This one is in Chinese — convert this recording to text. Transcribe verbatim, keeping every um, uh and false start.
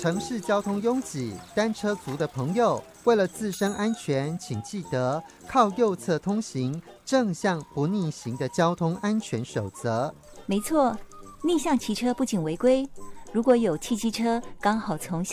城市交通拥挤，单车族的朋友为了自身安全，请记得靠右侧通行，正向不逆行的交通安全守则。 没错，逆向骑车不仅违规，如果有汽机车刚好从